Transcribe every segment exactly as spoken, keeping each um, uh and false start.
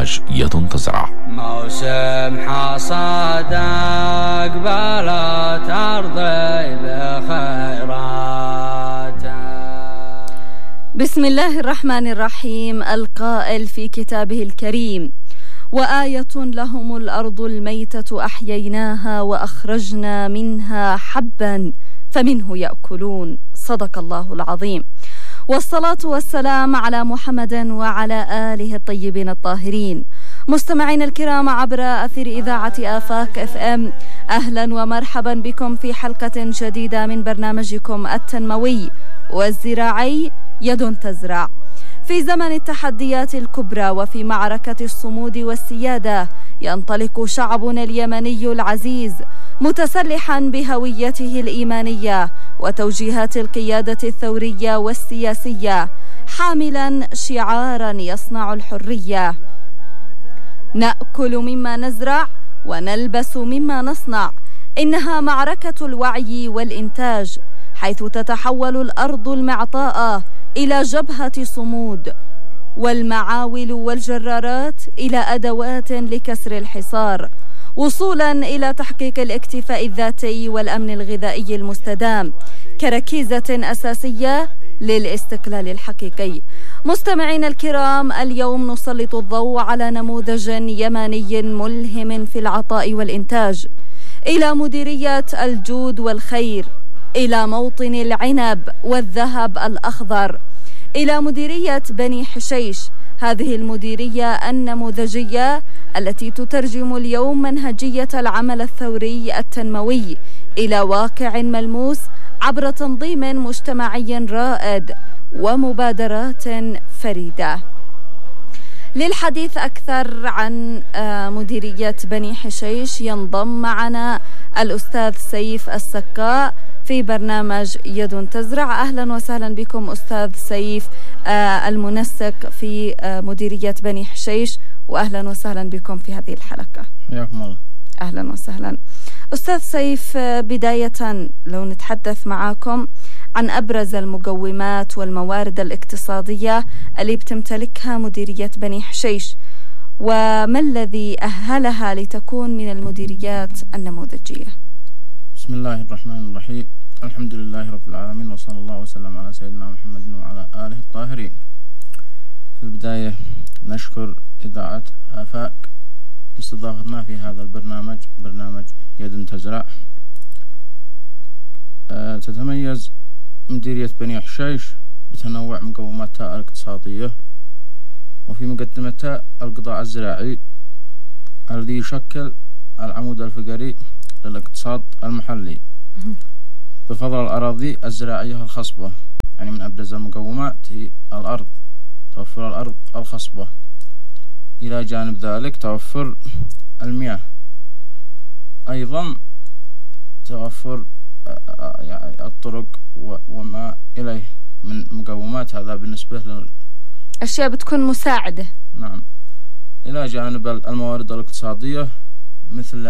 برنامج يد تزرع. موسم حصاد أقبلت أرضي بخيرات. بسم الله الرحمن الرحيم. القائل في كتابه الكريم: وآية لهم الأرض الميتة أحييناها وأخرجنا منها حبا فمنه يأكلون. صدق الله العظيم. والصلاة والسلام على محمد وعلى آله الطيبين الطاهرين. مستمعين الكرام عبر أثير إذاعة آفاق اف ام، أهلا ومرحبا بكم في حلقة جديدة من برنامجكم التنموي والزراعي يد تزرع. في زمن التحديات الكبرى وفي معركة الصمود والسيادة، ينطلق شعبنا اليمني العزيز متسلحا بهويته الإيمانية وتوجيهات القيادة الثورية والسياسية، حاملا شعارا يصنع الحرية: نأكل مما نزرع ونلبس مما نصنع. إنها معركة الوعي والإنتاج، حيث تتحول الأرض المعطاءة إلى جبهة صمود، والمعاول والجرارات إلى أدوات لكسر الحصار، وصولا إلى تحقيق الاكتفاء الذاتي والأمن الغذائي المستدام كركيزة أساسية للاستقلال الحقيقي. مستمعين الكرام، اليوم نسلط الضوء على نموذج يمني ملهم في العطاء والإنتاج، إلى مديرية الجود والخير، إلى موطن العنب والذهب الأخضر، إلى مديرية بني حشيش. هذه المديرية النموذجية التي تترجم اليوم منهجية العمل الثوري التنموي إلى واقع ملموس عبر تنظيم مجتمعي رائد ومبادرات فريدة. للحديث أكثر عن مديرية بني حشيش ينضم معنا الأستاذ سيف السكاء في برنامج يد تزرع. أهلا وسهلا بكم أستاذ سيف المنسق في مديرية بني حشيش، وأهلا وسهلا بكم في هذه الحلقة. حياكم الله. أهلا وسهلا أستاذ سيف. بداية لو نتحدث معاكم عن أبرز المقومات والموارد الاقتصادية اللي بتمتلكها مديرية بني حشيش، وما الذي أهلها لتكون من المديريات النموذجية؟ بسم الله الرحمن الرحيم. الحمد لله رب العالمين، وصلى الله وسلم على سيدنا محمد وعلى آله الطاهرين. في البداية نشكر إذاعة آفاق لاستضافتنا في هذا البرنامج، برنامج يد تزرع. أه تتميز مديرية بني حشيش بتنوع مقوماتها الاقتصادية، وفي مقدمتها القطاع الزراعي الذي يشكل العمود الفقري للاقتصاد المحلي، بفضل الأراضي الزراعية الخصبة. يعني من أبرز المقومات هي الأرض، توفر الأرض الخصبة، إلى جانب ذلك توفر المياه، أيضا توفر الطرق وما إليه من مقومات. هذا بالنسبة للأشياء بتكون مساعدة. نعم. إلى جانب الموارد الاقتصادية مثل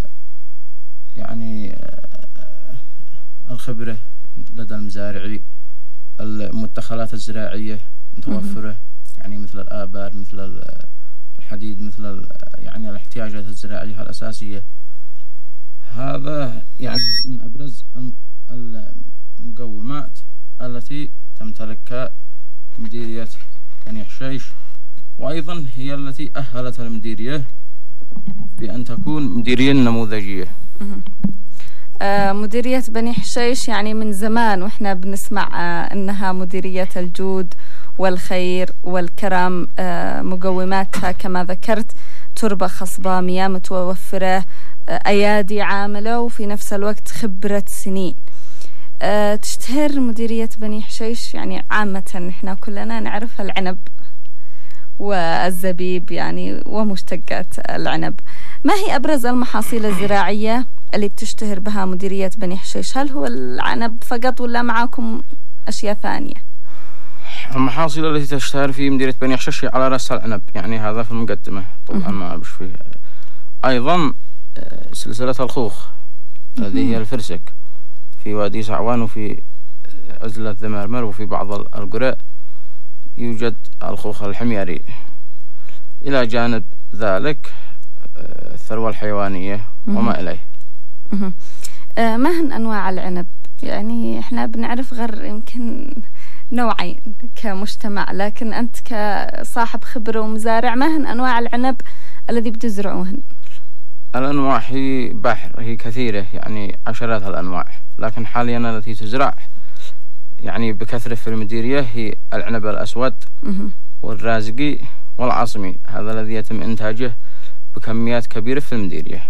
يعني الخبرة لدى المزارعي، المدخلات الزراعية متوفرة، يعني مثل الآبار، مثل الحديد، مثل يعني الاحتياجات الزراعية الأساسية. هذا يعني من أبرز المقومات التي تمتلكها مديرية بني حشيش، وأيضا هي التي أهلت المديرية بأن تكون مديرية نموذجية. آه مديرية بني حشيش يعني من زمان وإحنا بنسمع آه أنها مديرية الجود والخير والكرم. آه مقوماتها كما ذكرت تربة خصبة، مياه متوفرة، آه أيادي عاملة، وفي نفس الوقت خبرة سنين. آه تشتهر مديرية بني حشيش يعني عامة إحنا كلنا نعرف العنب والزبيب يعني ومشتقات العنب. ما هي أبرز المحاصيل الزراعية اللي بتشتهر بها مديرية بني حشيش؟ هل هو العنب فقط ولا معاكم أشياء ثانية؟ المحاصيل التي تشتهر في مديرية بني حشيش على رأس العنب، يعني هذا في المقدمة طبعا ما أبش فيه. أيضا سلسلة الخوخ هذه هي الفرسك في وادي سعوان وفي عزلة ذمرمر وفي بعض القرى يوجد الخوخ الحميري. إلى جانب ذلك الثروة الحيوانية وما إليه. ما هن أنواع العنب؟ يعني إحنا بنعرف غير يمكن نوعين كمجتمع، لكن أنت كصاحب خبرة ومزارع ما هن أنواع العنب الذي بتزرعوهن؟ الأنواع هي بحر، هي كثيرة، يعني عشرات الأنواع، لكن حاليا التي تزرع يعني بكثرة في المديرية هي العنب الأسود والرازقي والعاصمي، هذا الذي يتم إنتاجه بكميات كبيرة في المديرية.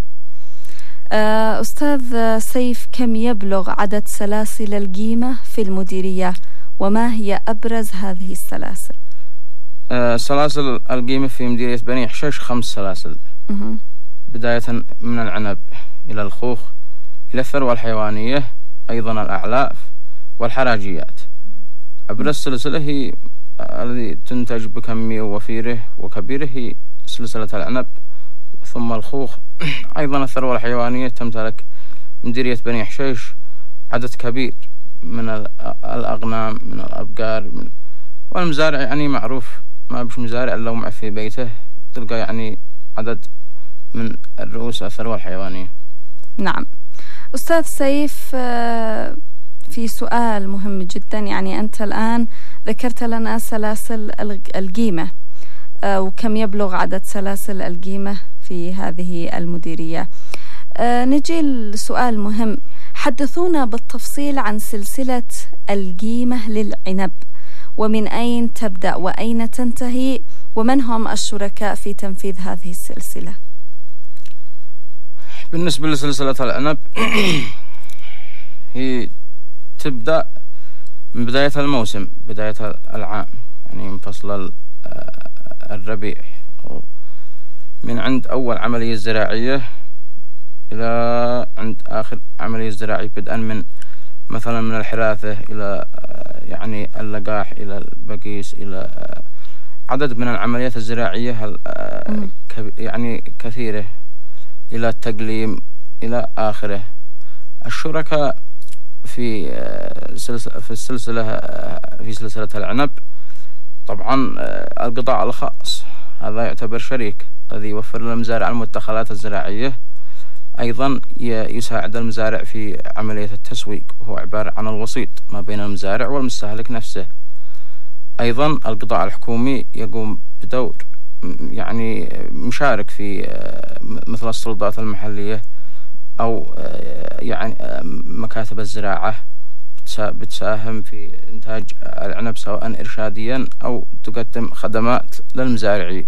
أستاذ سيف، كم يبلغ عدد سلاسل القيمة في المديرية، وما هي أبرز هذه السلاسل؟ أه سلاسل القيمة في مديرية بني حشيش خمس سلاسل، مه. بداية من العنب إلى الخوخ إلى الثروة الحيوانية، أيضا الأعلاف والحراجيات. أبرز سلسلة هي التي تنتج بكمية وفيرة وكبيرة هي سلسلة العنب، ثم الخوخ. أيضا الثروة الحيوانية تمتلك مديرية بني حشيش عدد كبير من الأغنام، من الأبقار، من والمزارع يعني معروف، ما بش مزارع إلا ومع في بيته تلقى يعني عدد من الرؤوس الثروة الحيوانية. نعم أستاذ سيف، في سؤال مهم جدا، يعني أنت الآن ذكرت لنا سلاسل القيمة وكم يبلغ عدد سلاسل القيمة في هذه المديرية. نجي لسؤال مهم، حدثونا بالتفصيل عن سلسلة القيمة للعنب، ومن أين تبدأ وأين تنتهي، ومن هم الشركاء في تنفيذ هذه السلسلة؟ بالنسبة لسلسلة العنب هي تبدأ من بداية الموسم، بداية العام، يعني من فصل الربيع، أو من عند أول عملية زراعية إلى عند آخر عملية زراعية، بدءا من مثلا من الحراثة إلى يعني اللقاح إلى البقيس، إلى عدد من العمليات الزراعية يعني كثيرة، إلى التقليم إلى آخره. الشركاء في في السلسلة في سلسلة العنب طبعا القطاع الخاص، هذا يعتبر شريك الذي يوفر للمزارع المدخلات الزراعية، أيضا يساعد المزارع في عملية التسويق، وهو عبارة عن الوسيط ما بين المزارع والمستهلك نفسه. أيضا القطاع الحكومي يقوم بدور يعني مشارك في مثل السلطات المحلية أو يعني مكاتب الزراعة بتساهم في إنتاج العنب سواء إرشاديا أو تقدم خدمات للمزارعين.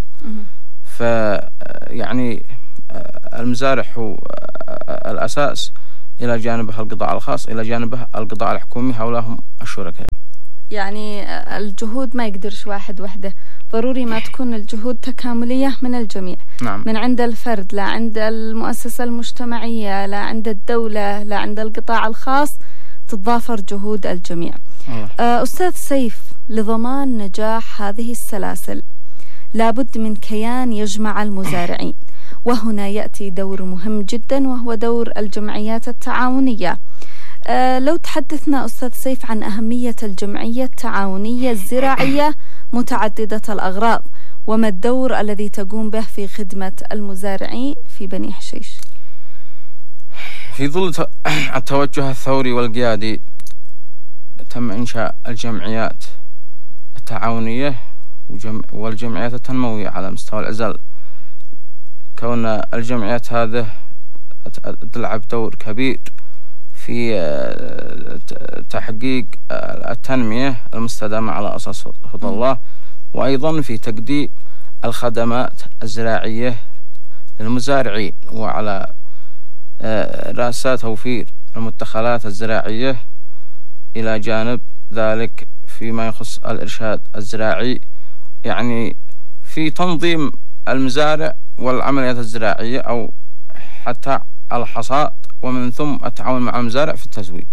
فيعني المزارع هو الأساس، إلى جانبه القطاع الخاص، إلى جانبه القطاع الحكومي، هؤلاء هم الشركاء. يعني الجهود ما يقدرش واحد وحده، ضروري ما تكون الجهود تكاملية من الجميع. نعم. من عند الفرد، لا عند المؤسسة المجتمعية، لا عند الدولة، لا عند القطاع الخاص، تتضافر جهود الجميع. أه. أستاذ سيف، لضمان نجاح هذه السلاسل لابد من كيان يجمع المزارعين، وهنا يأتي دور مهم جدا وهو دور الجمعيات التعاونية. أه لو تحدثنا أستاذ سيف عن أهمية الجمعية التعاونية الزراعية متعددة الأغراض، وما الدور الذي تقوم به في خدمة المزارعين في بني حشيش؟ في ظل التوجه الثوري والقيادي تم إنشاء الجمعيات التعاونية والجمعيات التنموية على مستوى العزل، كون الجمعيات هذه تلعب دور كبير في تحقيق التنمية المستدامة على أساس هدى الله، وأيضا في تقديم الخدمات الزراعية للمزارعين، وعلى رأسها توفير المدخلات الزراعية، إلى جانب ذلك فيما يخص الإرشاد الزراعي، يعني في تنظيم المزارع والعمليات الزراعية أو حتى الحصاد، ومن ثم التعاون مع المزارع في التسويق.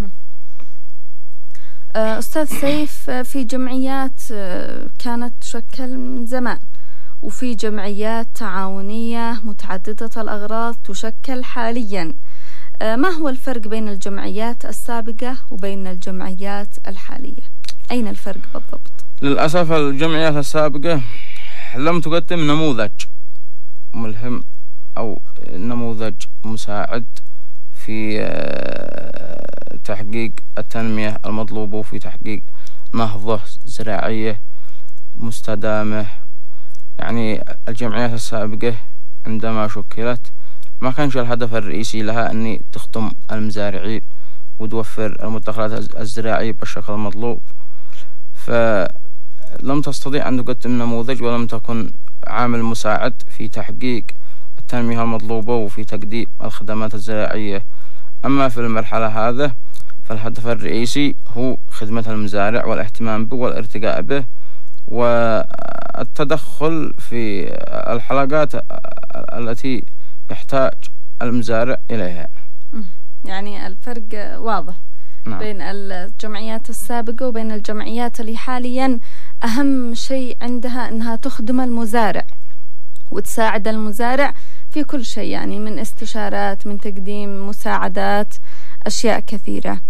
أستاذ سيف، في جمعيات كانت تشكل من زمان، وفي جمعيات تعاونية متعددة الأغراض تشكل حاليا، ما هو الفرق بين الجمعيات السابقة وبين الجمعيات الحالية؟ أين الفرق بالضبط؟ للأسف الجمعيات السابقة لم تقدم نموذج ملهم أو نموذج مساعد في تحقيق التنمية المطلوبة وفي تحقيق نهضة زراعية مستدامة. يعني الجمعيات السابقة عندما شكلت ما كانش الهدف الرئيسي لها أن تخدم المزارعين وتوفر المدخرات الزراعية بالشكل المطلوب، فلم تستطيع أن تقدم نموذج ولم تكن عامل مساعد في تحقيق التنمية المطلوبة وفي تقديم الخدمات الزراعية. أما في المرحلة هذا فالهدف الرئيسي هو خدمة المزارع والاهتمام به والارتقاء به والتدخل في الحلقات التي يحتاج المزارع إليها. يعني الفرق واضح. نعم. بين الجمعيات السابقة وبين الجمعيات اللي حاليا أهم شيء عندها أنها تخدم المزارع وتساعد المزارع في كل شيء، يعني من استشارات، من تقديم مساعدات، أشياء كثيرة.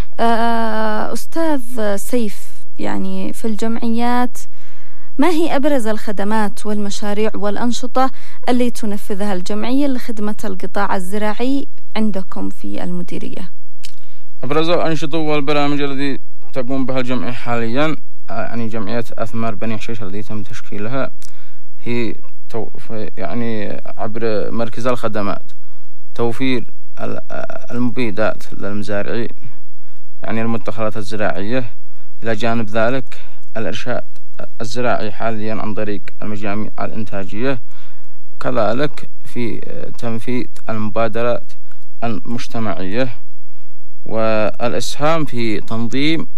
أستاذ سيف، يعني في الجمعيات ما هي أبرز الخدمات والمشاريع والأنشطة اللي تنفذها الجمعية لخدمة القطاع الزراعي عندكم في المديرية؟ أبرز الأنشطة والبرامج التي تقوم بها الجمعية حاليا، يعني جمعية أثمار بني حشيش التي تم تشكيلها هي يعني عبر مركز الخدمات توفير المبيدات للمزارعين، يعني المدخرات الزراعية. إلى جانب ذلك الإرشاد الزراعي حاليا عن طريق المجامع الإنتاجية، كذلك في تنفيذ المبادرات المجتمعية والإسهام في تنظيم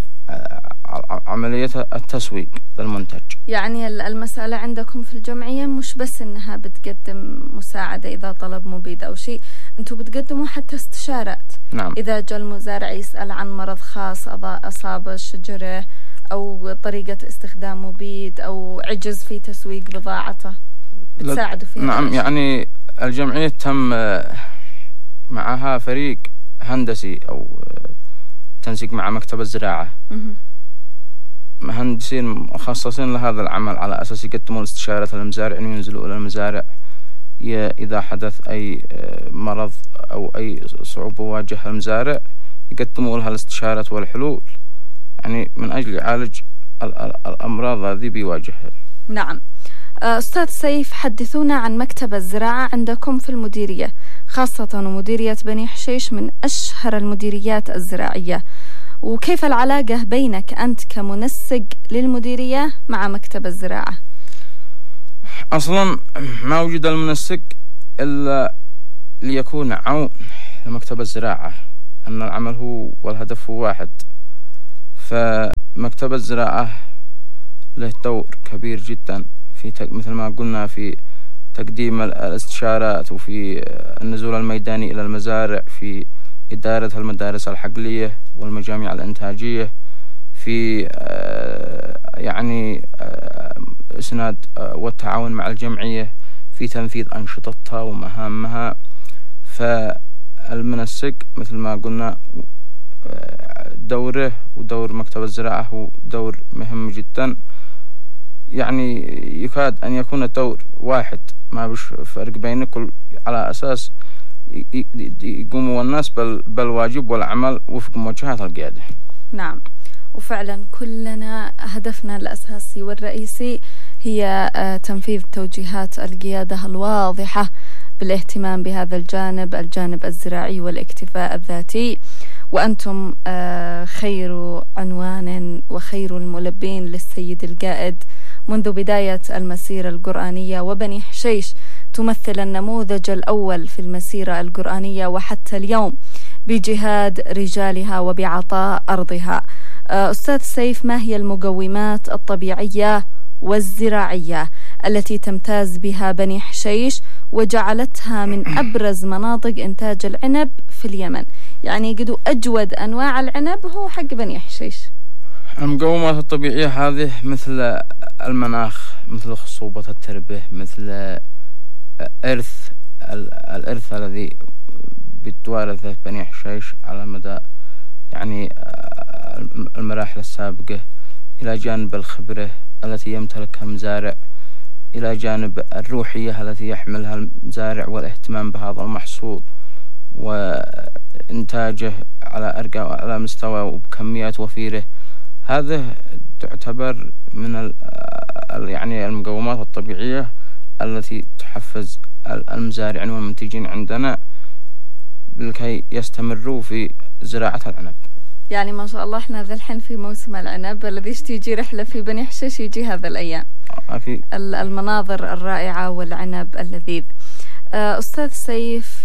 عملية التسويق للمنتج. يعني المسألة عندكم في الجمعية مش بس إنها بتقدم مساعدة إذا طلب مبيد أو شيء، أنتوا بتقدموا حتى استشارات. نعم. إذا جاء المزارع يسأل عن مرض خاص أصاب الشجرة أو طريقة استخدام مبيد أو عجز في تسويق بضاعته، بتساعدوا فيها. نعم. يعني الجمعية تم معها فريق هندسي أو تنسيق مع مكتب الزراعة، مهندسين مخصصين لهذا العمل على أساس يقدموا الاستشارات للمزارع، إنه ينزلوا إلى المزارع إذا حدث أي مرض أو أي صعوبة واجهها المزارع يقدموا لها الاستشارات والحلول، يعني من أجل يعالج الأمراض هذه بيواجهها. نعم. أستاذ سيف، حدثونا عن مكتب الزراعة عندكم في المديرية، خاصة مديرية بني حشيش من أشهر المديريات الزراعية، وكيف العلاقة بينك أنت كمنسق للمديرية مع مكتب الزراعة؟ أصلا ما وجد المنسق إلا ليكون عون لمكتب الزراعة، أن العمل هو والهدف هو واحد. فمكتب الزراعة له دور كبير جدا في مثل ما قلنا في تقديم الاستشارات وفي النزول الميداني إلى المزارع، في إدارة المدارس الحقلية والمجامع الإنتاجية، في يعني إسناد والتعاون مع الجمعية في تنفيذ أنشطتها ومهامها. فالمنسق مثل ما قلنا دوره ودور مكتب الزراعة هو دور مهم جدا، يعني يكاد أن يكون الدور واحد، ما بش فرق بين كل، على أساس يقوموا الناس بالواجب والعمل وفق موجهات القيادة. نعم، وفعلا كلنا هدفنا الأساسي والرئيسي هي تنفيذ توجيهات القيادة الواضحة بالاهتمام بهذا الجانب الجانب الزراعي والاكتفاء الذاتي، وأنتم خير عنوان وخير الملبين للسيد القائد منذ بداية المسيرة القرآنية، وبني حشيش تمثل النموذج الأول في المسيرة القرآنية وحتى اليوم بجهاد رجالها وبعطاء أرضها. أستاذ سيف، ما هي المقومات الطبيعية والزراعية التي تمتاز بها بني حشيش وجعلتها من أبرز مناطق إنتاج العنب في اليمن؟ يعني قدوا أجود أنواع العنب هو حق بني حشيش. المقومات الطبيعية هذه مثل المناخ، مثل خصوبة التربة، مثل إرث الإرث الذي بتوارثه بني حشيش على مدى يعني المراحل السابقة، إلى جانب الخبرة التي يمتلكها المزارع إلى جانب الروحية التي يحملها المزارع والاهتمام بهذا المحصول وإنتاجه على أرقى على مستوى وبكميات وفيرة، هذا تعتبر من يعني المقومات الطبيعية التي تحفز المزارعين والمنتجين عندنا لكي يستمروا في زراعة العنب. يعني ما شاء الله احنا ذا الحين في موسم العنب الذي تيجي رحلة في بني حشيش يجي هذا الأيام. أكيد. المناظر الرائعة والعنب اللذيذ. أستاذ سيف،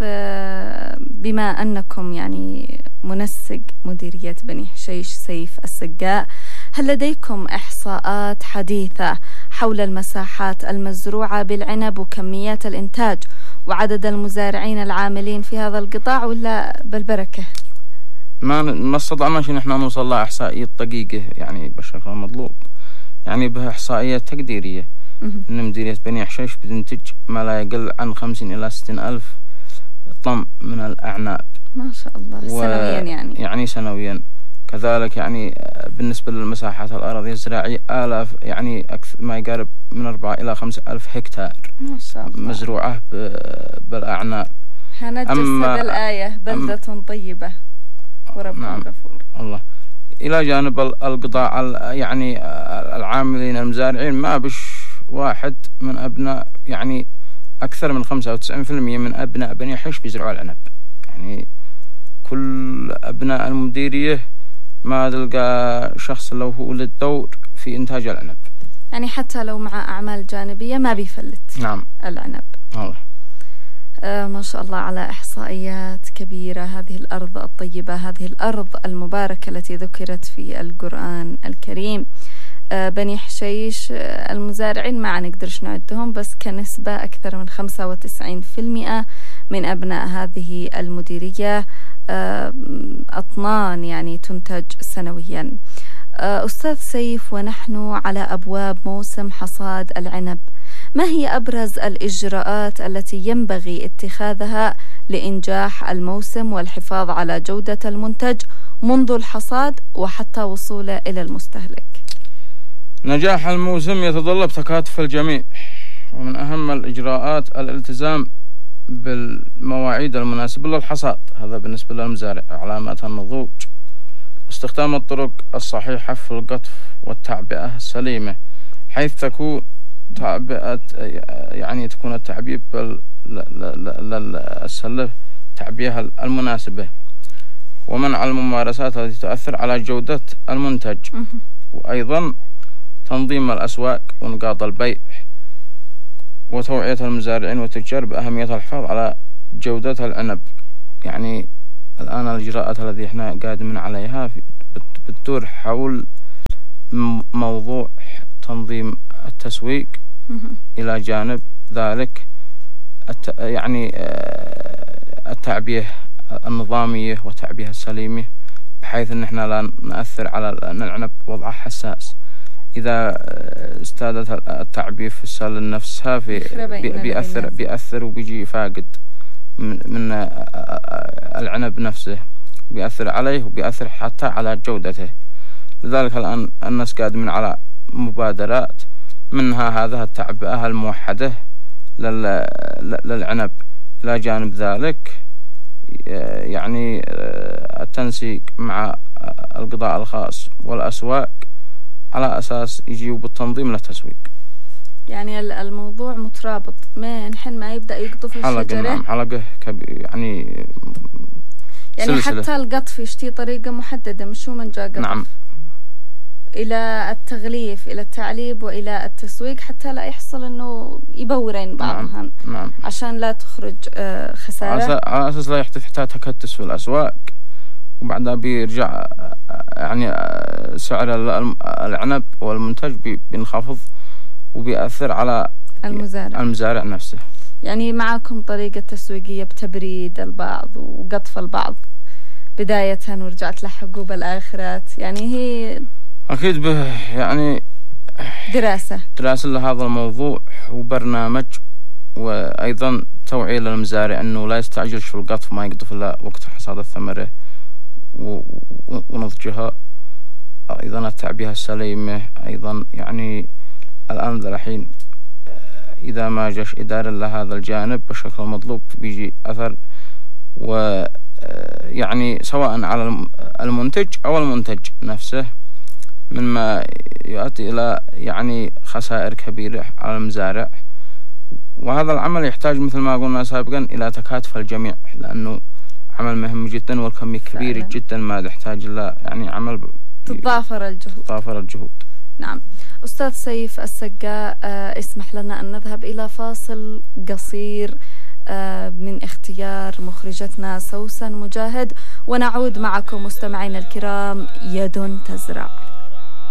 بما أنكم يعني منسق مديرية بني حشيش سيف السقاء، هل لديكم إحصاءات حديثة حول المساحات المزروعة بالعنب وكميات الإنتاج وعدد المزارعين العاملين في هذا القطاع، ولا بالبركة؟ ما ما استطعناش نحن نوصل لها إحصائية دقيقة يعني بالشكل المطلوب، يعني بها إحصائية تقديرية إن مديرية بني حشيش بتنتج ما لا يقل عن خمسين إلى ستين ألف طن من الأعناب. ما شاء الله. سنويا يعني يعني سنويا. كذلك يعني بالنسبة للمساحات الأراضية الزراعية آلاف يعني أكثر ما يقارب من أربعة إلى خمسة ألف هكتار ما شاء الله مزروعة بالأعناب. هنجسد الآية بلدة طيبة ورب نعم غفور. الله. إلى جانب القطاع يعني العاملين المزارعين ما بش واحد من أبناء يعني أكثر من خمسة وتسعين في المية من أبناء بني حشيش بيزرعوا العنب، يعني كل أبناء المديرية ما تلقى شخص له هو للدور في إنتاج العنب، يعني حتى لو مع أعمال جانبية ما بيفلت. نعم العنب. الله. آه ما شاء الله على إحصائيات كبيرة. هذه الأرض الطيبة، هذه الأرض المباركة التي ذكرت في القرآن الكريم. آه بني حشيش آه المزارعين ما نقدرش نعدهم، بس كنسبة أكثر من خمسة وتسعين في المئة من أبناء هذه المديرية آه أطنان يعني تنتج سنويا. آه أستاذ سيف، ونحن على أبواب موسم حصاد العنب، ما هي أبرز الإجراءات التي ينبغي اتخاذها لإنجاح الموسم والحفاظ على جودة المنتج منذ الحصاد وحتى وصوله إلى المستهلك؟ نجاح الموسم يتطلب تكاتف الجميع، ومن أهم الإجراءات الالتزام بالمواعيد المناسبة للحصاد، هذا بالنسبة للمزارع، علامات النضوج، واستخدام الطرق الصحيحة في القطف والتعبئة السليمة، حيث تكون تعبئة يعني تكون التعبئة للسلة تعبئة المناسبة، ومنع الممارسات التي تؤثر على جودة المنتج، وأيضا تنظيم الأسواق ونقاط البيع، وتوعية المزارعين والتجار بأهمية الحفاظ على جودة العنب. يعني الآن الإجراءات التي احنا قادمين عليها بتدور حول موضوع تنظيم التسويق، إلى جانب ذلك الت... يعني التعبئة النظامية والتعبئة السليمة، بحيث أن احنا لا نأثر على أن العنب وضعه حساس. إذا استادت التعبئة في السلة نفسها في بي... بيأثر بيأثر وبيجي فاقد من, من العنب نفسه، بيأثر عليه وبيأثر حتى على جودته. لذلك الآن الناس قادمين على مبادرات، منها هذا التعبئة الموحدة للعنب. إلى جانب ذلك يعني التنسيق مع القطاع الخاص والأسواق على أساس يجيوا بالتنظيم للتسويق. يعني الموضوع مترابط، ما نحن ما يبدأ يقطف الشجرة نعم حلقة يعني يعني سلسلة. حتى القطف يشتي طريقة محددة، مش هو من جا قطف. نعم. إلى التغليف، إلى التعليب، وإلى التسويق، حتى لا يحصل إنه يبورين بعضهم. نعم. نعم. عشان لا تخرج خسارة، على أساس لا يحدث حتى تكتس في الأسواق، وبعدها بيرجع يعني سعر العنب والمنتج بينخفض وبيأثر على المزارع المزارع نفسه. يعني معكم طريقة تسويقية بتبريد البعض وقطف البعض بداية ورجع تلحقوا بالآخرات، يعني هي أكيد به يعني دراسة دراسة لهذا الموضوع وبرنامج، وأيضا توعية للمزارع أنه لا يستعجلش في القطف، ما يقطف إلا وقت حصاد الثمرة ونضجها. أيضا التعبئة السليمة، أيضا يعني الآن الحين إذا ما جاش إدارة لهذا الجانب بشكل مطلوب بيجي أثر، و يعني سواء على المنتج أو المنتج نفسه، مما يؤدي إلى يعني خسائر كبيرة على المزارع. وهذا العمل يحتاج مثل ما قلنا سابقا إلى تكاتف الجميع، لأنه عمل مهم جدا والكمية كبيرة جدا ما تحتاج إلى يعني عمل تتضافر الجهود تتضافر الجهود. نعم. أستاذ سيف السقاء، آه اسمح لنا أن نذهب إلى فاصل قصير آه من اختيار مخرجتنا سوسن مجاهد، ونعود معكم مستمعينا الكرام. يد تزرع.